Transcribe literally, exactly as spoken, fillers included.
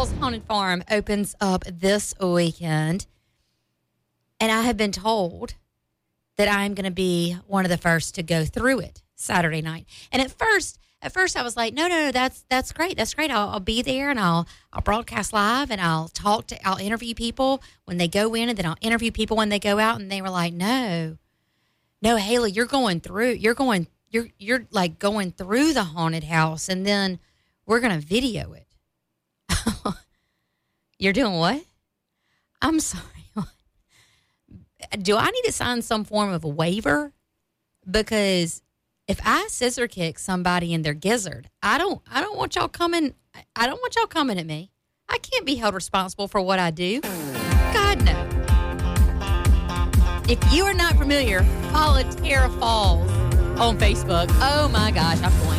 Falls Haunted Farm opens up this weekend. And I have been told that I'm going to be one of the first to go through it Saturday night. And at first, at first I was like, no, no, no, that's that's great. That's great. I'll, I'll be there and I'll I'll broadcast live and I'll talk to, I'll interview people when they go in and then I'll interview people when they go out. And they were like, no, no, Haley, you're going through, you're going, you're, you're like going through the haunted house and then we're going to video it. You're doing what? I'm sorry. Do I need to sign some form of a waiver? Because if I scissor kick somebody in their gizzard, I don't I don't want y'all coming I don't want y'all coming at me. I can't be held responsible for what I do. God no. If you are not familiar, follow Tara Falls on Facebook. Oh my gosh, I'm going